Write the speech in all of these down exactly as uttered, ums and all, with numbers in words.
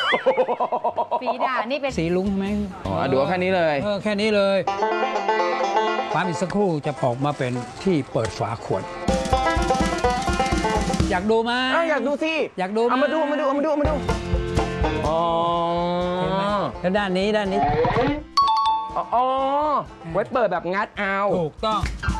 ฝีดาษนี่เป็นสีลุ้งใช่ไหมอ๋อดูแค่นี้เลยเออแค่นี้เลยปั๊มอีกสักครู่จะออกมาเป็นที่เปิดฝาขวดอยากดูไหมอยากดูสิอยากดูเอามาดูมาดูเอามาดูเอามาดูอ๋อแล้วด้านนี้ด้านนี้อ๋อไว้เปิดแบบงัดเอาถูกต้อง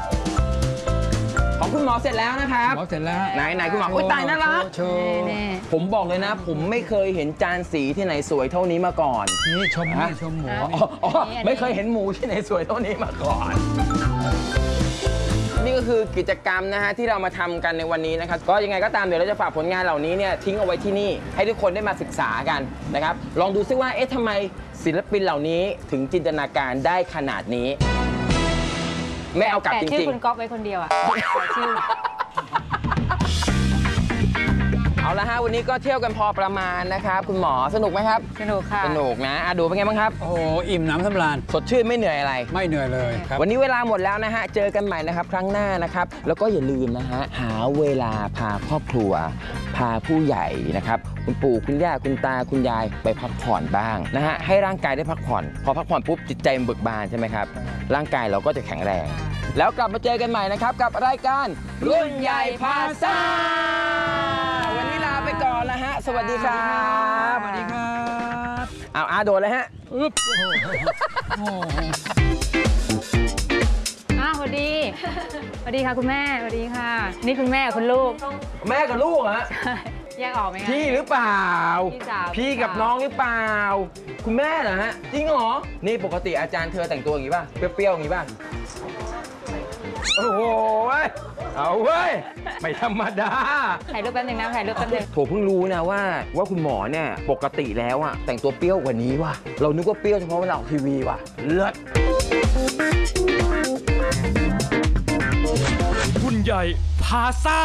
ของคุณหมอเสร็จแล้วนะครับหมอเสร็จแล้วไหนไหนคุณหมออุ้ยตายน่ารักผมบอกเลยนะผมไม่เคยเห็นจานสีที่ไหนสวยเท่านี้มาก่อนนี่ชมนี่ชมหมูอ๋อไม่เคยเห็นหมูที่ไหนสวยเท่านี้มาก่อนนี่ก็คือกิจกรรมนะฮะที่เรามาทำกันในวันนี้นะครับก็ยังไงก็ตามเดี๋ยวเราจะฝากผลงานเหล่านี้เนี่ยทิ้งเอาไว้ที่นี่ให้ทุกคนได้มาศึกษากันนะครับลองดูซิว่าเอ๊ะทำไมศิลปินเหล่านี้ถึงจินตนาการได้ขนาดนี้ไม่เอากลับจริงๆแต่ชื่อคุณก๊อฟไว้คนเดียวอ่ะชื่อเอาละฮะวันนี้ก็เที่ยวกันพอประมาณนะครับคุณหมอสนุกไหมครับสนุกค่ะสนุกนะอ่ะดูเป็นไงบ้างครับโอ้อิ่มน้ำสำราญสดชื่นไม่เหนื่อยอะไรไม่เหนื่อยเลยครับวันนี้เวลาหมดแล้วนะฮะเจอกันใหม่นะครับครั้งหน้านะครับแล้วก็อย่าลืมนะฮะหาเวลาพาครอบครัวพาผู้ใหญ่นะครับคุณปู่คุณย่าคุณตาคุณยายไปพักผ่อนบ้างนะฮะให้ร่างกายได้พักผ่อนพอพักผ่อนปุ๊บจิตใจมันเบิกบานใช่ไหมครับร่างกายเราก็จะแข็งแรงแล้วกลับมาเจอกันใหม่นะครับกับรายการรุ่นใหญ่พาซ่าวันนี้ลาไปก่อนนะฮะสวัสดีครับสวัสดีครับเอาอาโดนเลยฮะอึ๊บอ้าวสวัสดีสวัสดีค่ะคุณแม่สวัสดีค่ะนี่คุณแม่คุณลูกแม่กับลูกฮะแยกออกไหมพี่หรือเปล่าพี่กับน้องหรือเปล่าคุณแม่เหรอฮะจริงเหรอนี่ปกติอาจารย์เธอแต่งตัวอย่างนี้ป่ะเปรี้ยวๆอย่างนี้ป่ะโอ้โหเอาเว้ยไม่ธรรมดาถ่ายรูปแป๊บนึงนะถ่ายรูปแป๊บนึงโถเพิ่งรู้นะว่าว่าคุณหมอเนี่ยปกติแล้วอะแต่งตัวเปรี้ยวกว่านี้ว่ะเรานึกว่าเปรี้ยวเฉพาะเวลาออกทีวีว่ะเลิศคุณใหญ่พาซ่า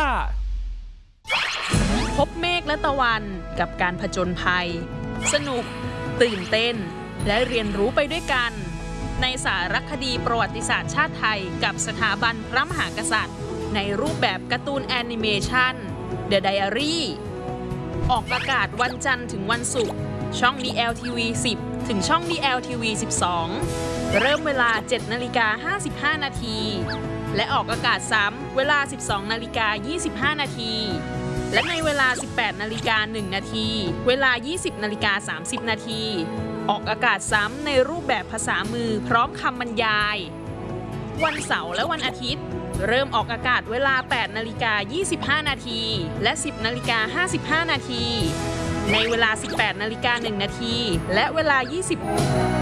พบเมฆและตะวันกับการผจญภัยสนุกตื่นเต้นและเรียนรู้ไปด้วยกันในสารคดีประวัติศาสตร์ชาติไทยกับสถาบันพระมหากษัตริย์ในรูปแบบการ์ตูนแอนิเมชัน The Diary ออกอากาศวันจันทร์ถึงวันศุกร์ช่อง ดี แอล ที วี สิบ ถึงช่อง ดี แอล ที วี สิบสอง เริ่มเวลา เจ็ดนาฬิกาห้าสิบห้านาทีและออกอากาศซ้ำเวลา สิบสองนาฬิกายี่สิบห้านาทีและในเวลา สิบแปดนาฬิกาหนึ่งนาทีเวลา ยี่สิบนาฬิกาสามสิบนาทีออกอากาศซ้ำในรูปแบบภาษามือพร้อมคำบรรยายวันเสาร์และวันอาทิตย์เริ่มออกอากาศเวลา แปดนาฬิกายี่สิบห้านาทีและ สิบนาฬิกาห้าสิบห้านาทีในเวลา สิบแปดนาฬิกาหนึ่งนาทีและเวลา ยี่สิบ